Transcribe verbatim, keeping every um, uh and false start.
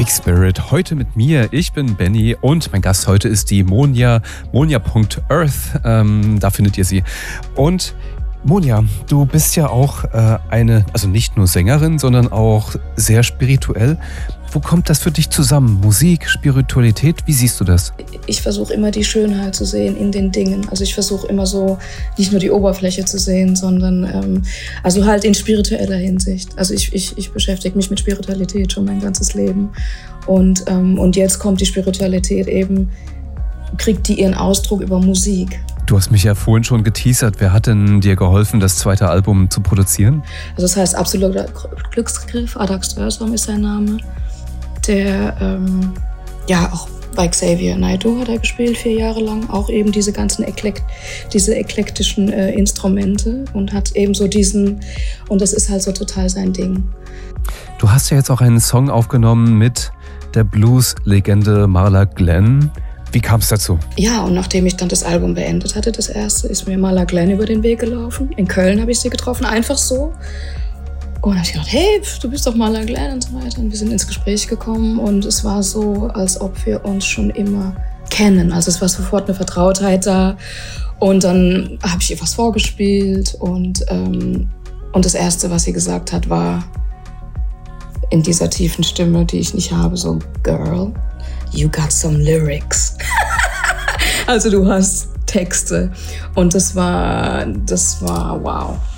Big Spirit, heute mit mir. Ich bin Benny und mein Gast heute ist die Monja, monja punkt earth, ähm, da findet ihr sie. Und Monja, du bist ja auch äh, eine, also nicht nur Sängerin, sondern auch sehr spirituell. Wo kommt das für dich zusammen? Musik, Spiritualität, wie siehst du das? Ich versuche immer die Schönheit zu sehen in den Dingen. Also ich versuche immer so nicht nur die Oberfläche zu sehen, sondern ähm, also halt in spiritueller Hinsicht. Also ich, ich, ich beschäftige mich mit Spiritualität schon mein ganzes Leben. Und, ähm, und jetzt kommt die Spiritualität eben, kriegt die ihren Ausdruck über Musik. Du hast mich ja vorhin schon geteasert. Wer hat denn dir geholfen, das zweite Album zu produzieren? Also das heißt Absoluter Glücksgriff, Adax Dörsam ist sein Name. Der, ähm, ja, auch bei Xavier Naidoo hat er gespielt, vier Jahre lang. Auch eben diese ganzen Eklekt- diese eklektischen äh, Instrumente und hat eben so diesen, und das ist halt so total sein Ding. Du hast ja jetzt auch einen Song aufgenommen mit der Blues-Legende Marla Glenn. Wie kam es dazu? Ja, und nachdem ich dann das Album beendet hatte, das erste, ist mir Marla Glenn über den Weg gelaufen. In Köln habe ich sie getroffen, einfach so. Und dann habe ich gedacht, hey, du bist doch Marla Glenn und so weiter. Und wir sind ins Gespräch gekommen und es war so, als ob wir uns schon immer kennen. Also es war sofort eine Vertrautheit da. Und dann habe ich ihr was vorgespielt und, ähm, und das Erste, was sie gesagt hat, war in dieser tiefen Stimme, die ich nicht habe, so, Girl, you got some lyrics. Also du hast Texte. Und das war, das war wow.